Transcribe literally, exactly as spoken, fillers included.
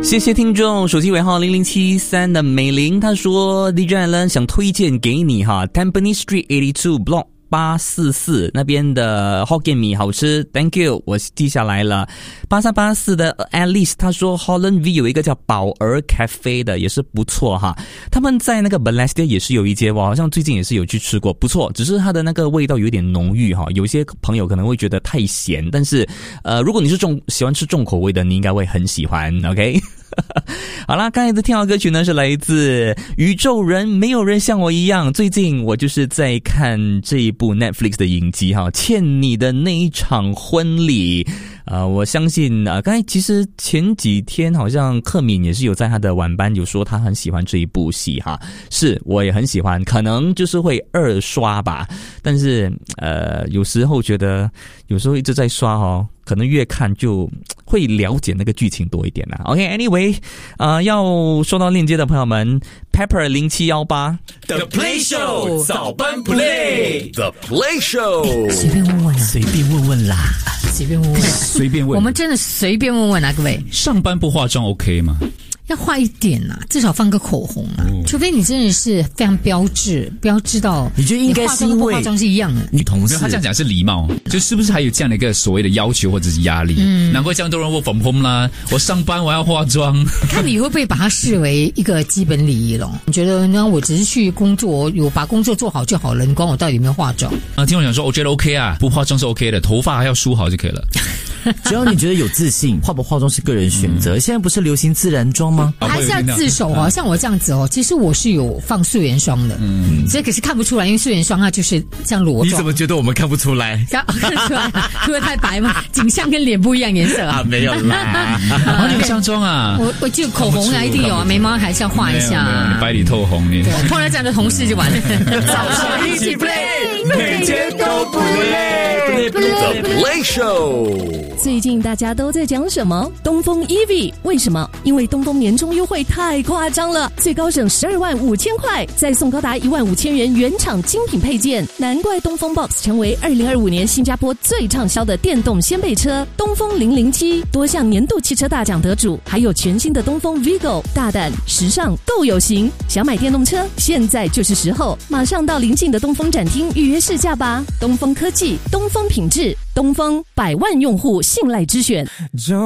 谢谢听众，手机尾号零零七三的美玲，她说 D J Alan 想推荐给你哈 Tampines Street eighty-two Block八四四那边的 Hokkien 米好吃 Thank you 我记下来了。八三八四的 Alice 她说 Holland V 有一个叫宝儿 Cafe 的也是不错哈，他们在那个 Balestier 也是有一间，我好像最近也是有去吃过，不错，只是它的那个味道有点浓郁哈，有些朋友可能会觉得太咸，但是呃，如果你是重喜欢吃重口味的，你应该会很喜欢 OK 好啦，刚才的听到歌曲呢是来自宇宙人没有人像我一样，最近我就是在看这一部 Netflix 的影集哈，欠你的那一场婚礼。呃，我相信啊，刚才其实前几天好像克敏也是有在他的晚班有说他很喜欢这一部戏哈，是我也很喜欢，可能就是会二刷吧，但是呃有时候觉得有时候一直在刷哦，可能越看就会了解那个剧情多一点啦。OK，Anyway， 呃，要收到链接的朋友们 ，Pepper 零七一八 The Play Show 早班 Play The Play Show 随便问问啊， 随便问问啦， 随便问问， 随便问。 我们真的随便问问啊，各位。 上班不化妆 OK 吗？ 要画一点啊，至少放个口红啊，哦、除非你真的是非常标致，标致到你觉得应该是因为化妆是一样的。 女同事，他这样讲是礼貌，就是不是还有这样的一个所谓的要求或者是压力？嗯，难怪这样多人work from home啦。我上班我要化妆， 看你会不会把它视为一个基本礼仪咯？你觉得呢？我只是去工作，有把工作做好就好了，你管我到底有没有化妆？ 啊，听我讲说，我觉得 OK 啊，不化妆是 OK 的，头发还要梳好就可以了。 只要你觉得有自信，化不化妆是个人选择。嗯、现在不是流行自然妆吗？ 还是要自首哦。像我这样子哦，其实我是有放素颜霜的，嗯，所以可是看不出来，因为素颜霜它就是像裸妆。 你怎么觉得我们看不出来？ 看不出来，因为太白嘛，景象跟脸不一样颜色啊。 没有啦， 哦，你有上妆啊？ 我我就口红啊，一定有啊，眉毛还是要画一下、啊。 你白里透红，你碰到这样的同事就完了。 早上一起 play， 每天都不累。The Play Show。 最近大家都在讲什么？东风 E V 为什么？因为东风年终优惠太夸张了，最高省十二万五千块，再送高达一万五千元原厂精品配件，难怪东风 Box 成为二零二五年新加坡最畅销的电动掀背车。东风零零七多项年度汽车大奖得主，还有全新的东风 Vigo， 大胆时尚够有型。想买电动车，现在就是时候，马上到邻近的东风展厅预约试驾吧。东风科技，东风品质，东风百万用户信赖之选。